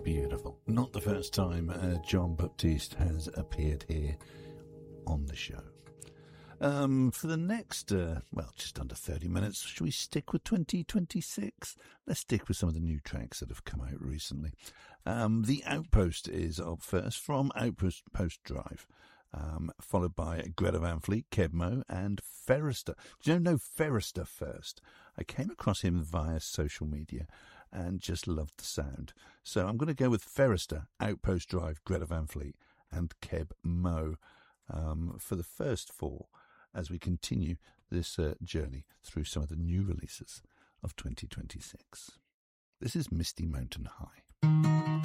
Beautiful. Not the first time Jon Baptiste has appeared here on the show. For the next, just under 30 minutes, should we stick with 2026? Let's stick with some of the new tracks that have come out recently. The Outpost is up first from Outpost Drive, followed by Greta Van Fleet, Keb Mo, and Ferrister. Do you know Ferrister first? I came across him via social media and just loved the sound. So I'm going to go with Ferrister, Outpost Drive, Greta Van Fleet, and Keb Mo for the first four, as we continue this journey through some of the new releases of 2026. This is Misty Mountain High.